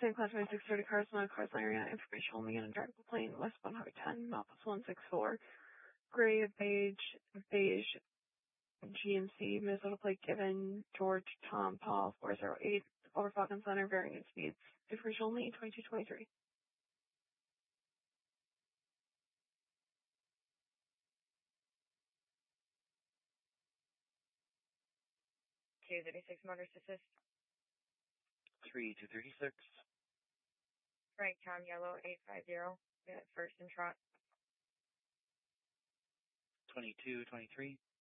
Same class 2630 Carson, Carson area, information only in a direct plane, westbound Highway 10, Malpas 164, gray, beige, GMC, Minnesota plate given, George, Tom, Paul, 408, over Falcon Center, varying in speeds, information only, 2223. K36 Motors Assist. 3236. Frank Tom Yellow 850, First and Trot. 2223.